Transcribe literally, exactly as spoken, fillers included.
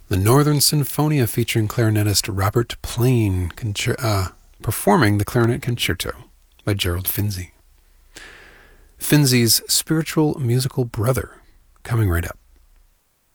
The Northern Sinfonia featuring clarinetist Robert Plain concer- uh, performing the Clarinet Concerto by Gerald Finzi. Finzi's spiritual musical brother, coming right up.